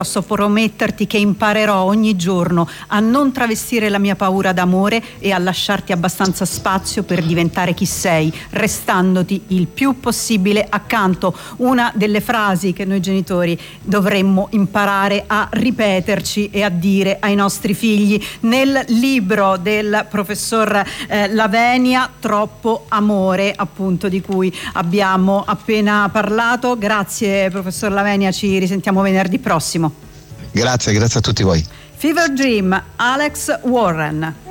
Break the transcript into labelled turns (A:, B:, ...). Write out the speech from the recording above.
A: Posso prometterti che imparerò ogni giorno a non travestire la mia paura d'amore e a lasciarti abbastanza spazio per diventare chi sei, restandoti il più possibile accanto. Una delle frasi che noi genitori dovremmo imparare a ripeterci e a dire ai nostri figli. Nel libro del professor Lavenia, Troppo amore, appunto, di cui abbiamo appena parlato. Grazie professor Lavenia, ci risentiamo venerdì prossimo.
B: Grazie a tutti voi.
A: Fever Dream, Alex Warren.